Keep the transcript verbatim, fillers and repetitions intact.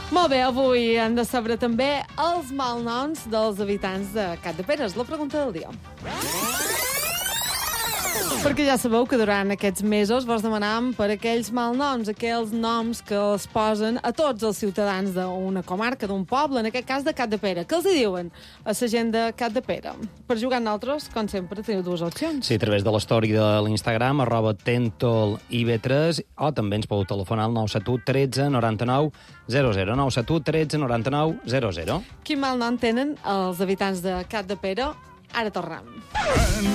Molt bé, avui hem de saber també els malnoms dels habitants de Capdepera. És la pregunta del dia. Perquè ja sabeu que durant aquests mesos vos demanàvem per aquells malnoms, aquells noms que els posen a tots els ciutadans d'una comarca, d'un poble, en aquest cas de Capdepera. Què els hi diuen a la gent de Capdepera? Per jugar nosaltres, com sempre, teniu dues opcions. Sí, a través de l'història de l'Instagram, arroba tentol i be tres, o també ens podeu telefonar al nou set u tretze noranta-nou zero zero, nou set u tretze noranta-nou zero zero. Quin malnom tenen els habitants de Capdepera? Ara tornem.